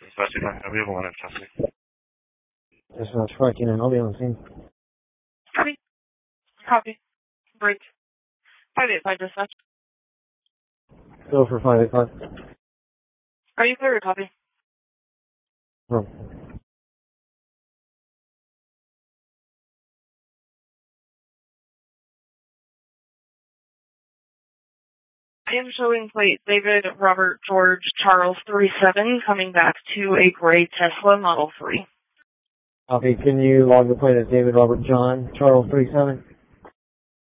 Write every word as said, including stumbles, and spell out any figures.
Especially not going to be able to traffic. There's no truck in and I'll be on the scene. Copy. Copy. Break. five eight five dispatch. Go for five eight five. Are you clear to copy? Room. I am showing plate David Robert George Charles three seven coming back to a gray Tesla Model three. Copy. Can you log the plate as David Robert John Charles three seven?